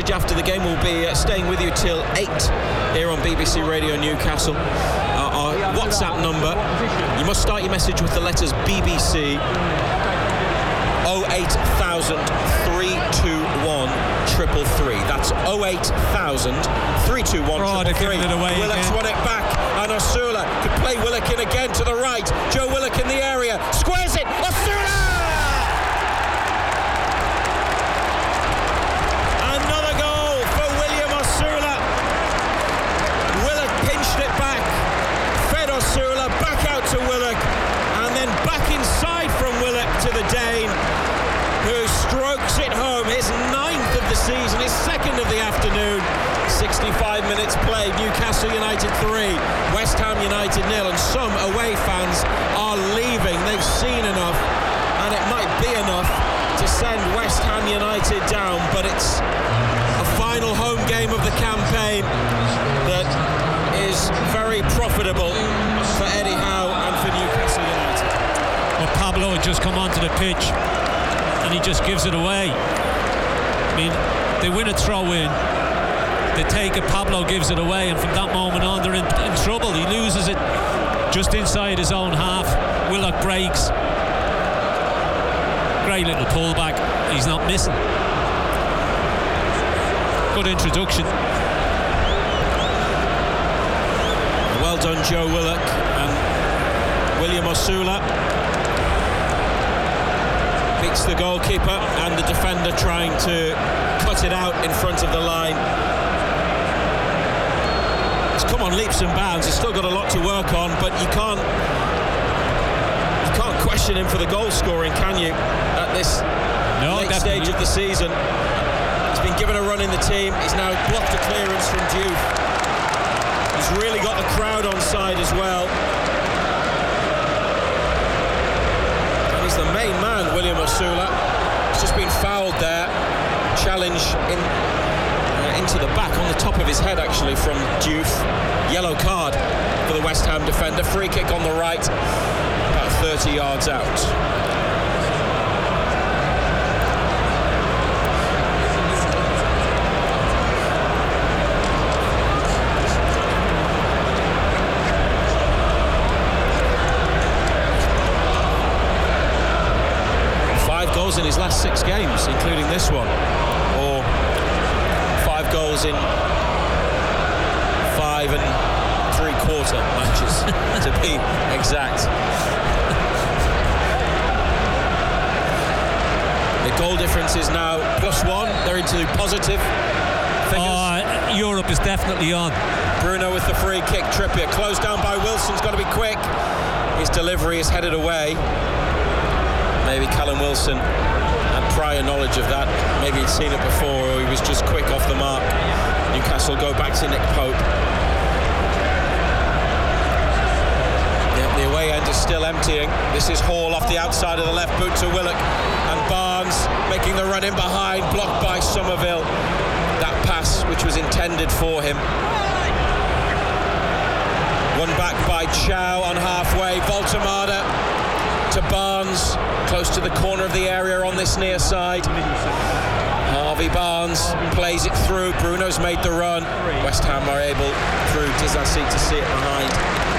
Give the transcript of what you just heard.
message after the game. We'll be staying with you till 8 here on BBC Radio Newcastle. Our WhatsApp number, you must start your message with the letters BBC. 08000 321 333. That's 08000 321 333. Willock's won it back, and Osula can play Willock in again to the right. Joe Willock in the area, squares it. Osula! Another goal for William Osula. Willock pinched it back, fed Osula back out to Willock, and then back inside from Willock to the Dane, who strokes it home. His 9th of the season, his 2nd of the afternoon. 65 minutes played. Newcastle United 3, West Ham United 0, and some away fans are leaving. They've seen enough, and it might be enough to send West Ham United down, but it's a final home game of the campaign that is very profitable for Eddie Howe and for Newcastle United. Well, Pablo had just come onto the pitch and he just gives it away. I mean, they win a throw-in, they take it, Pablo gives it away, and from that moment on they're in trouble. He loses it just inside his own half. Willock breaks. Great little pullback. He's not missing. Good introduction. Well done, Joe Willock and William Osula. Beats the goalkeeper and the defender trying to cut it out in front of the line. It's come on leaps and bounds. He's still got a lot to work on, but you can't question him for the goal scoring, can you, at this late stage of the season? He's been given a run in the team. He's now blocked a clearance from Diouf. He's really got the crowd on side as well. He's the main man, William Osula. He's just been fouled there. Challenge into the back, on the top of his head actually, from Diouf. Yellow card for the West Ham defender. Free kick on the right, about 30 yards out. Goals in his last 6 games, including this one, or 5 goals in 5 3/4 matches to be exact. The goal difference is now +1. They're into positive figures. Europe is definitely on. Bruno with the free kick. Trippier closed down by Wilson's got to be quick. His delivery is headed away. Maybe Callum Wilson had prior knowledge of that. Maybe he'd seen it before, or he was just quick off the mark. Newcastle go back to Nick Pope. Yeah, the away end is still emptying. This is Hall off the outside of the left boot to Willock, and Barnes making the run in behind, blocked by Somerville. That pass, which was intended for him. Won back by Chow on halfway. Voltemada to Barnes, close to the corner of the area on this near side. Harvey Barnes plays it through. Bruno's made the run. West Ham are able, through Disasi, to see it behind.